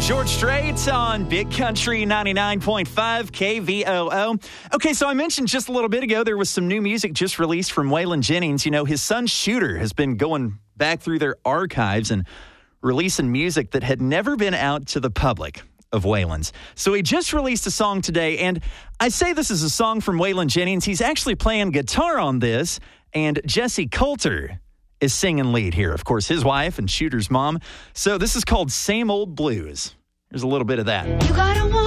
George Strait on Big Country 99.5 KVOO. Okay, so I mentioned just a little bit ago there was some new music just released from Waylon Jennings. You know, his son Shooter has been going back through their archives and releasing music that had never been out to the public of Waylon's. So he just released a song today, and I say this is a song from Waylon Jennings. He's actually playing guitar on this, and Jesse Coulter is singing lead here. Of course, his wife and Shooter's mom. So this is called Same Old Blues. There's a little bit of that. You gotta